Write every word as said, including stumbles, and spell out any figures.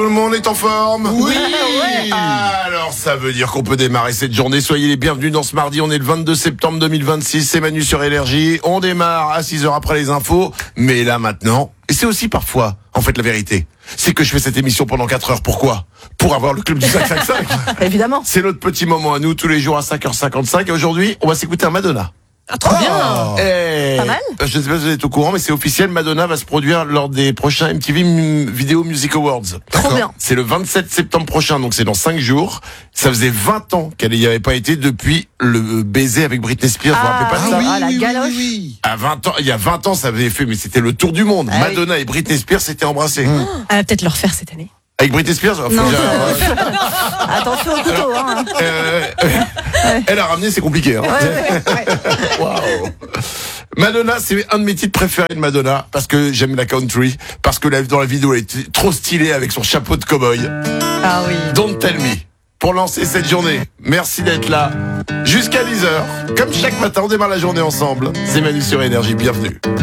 Tout le monde est en forme? Oui. Alors ça veut dire qu'on peut démarrer cette journée. Soyez les bienvenus dans ce mardi. On est le vingt-deux septembre deux mille vingt-six. C'est Manu sur Énergie. On démarre à six heures après les infos. Mais là maintenant, et c'est aussi parfois, en fait la vérité, c'est que je fais cette émission pendant quatre heures. Pourquoi? Pour avoir le club du cinq cinq cinq. Évidemment. C'est notre petit moment à nous, tous les jours à cinq heures cinquante-cinq. Et aujourd'hui, on va s'écouter un Madonna. Ah, trop bien. Eh, Pas mal. Je ne sais pas si vous êtes au courant, mais c'est officiel. Madonna va se produire lors des prochains M T V M- Video Music Awards. Trop bien. C'est le vingt-sept septembre prochain, donc c'est dans cinq jours. Ça faisait vingt ans qu'elle n'y avait pas été depuis le baiser avec Britney Spears. Vous vous rappelez pas de ça? oui. Ah, la galoche. oui. À vingt ans, il y a vingt ans, ça avait fait, mais c'était le tour du monde. Ah, Madonna et Britney Spears s'étaient embrassés. Elle va peut-être le refaire cette année. Avec Britney Spears? Faut Non. déjà- Attention au couteau, hein. Euh, elle a ramené, c'est compliqué. Hein. Waouh. Madonna, c'est un de mes titres préférés de Madonna parce que j'aime la country, parce que la- dans la vidéo elle était trop stylée avec son chapeau de cow-boy. Ah oui. Don't Tell Me. Pour lancer cette journée, merci d'être là. Jusqu'à dix heures, comme chaque matin, on démarre la journée ensemble. C'est Manu sur Énergie, bienvenue.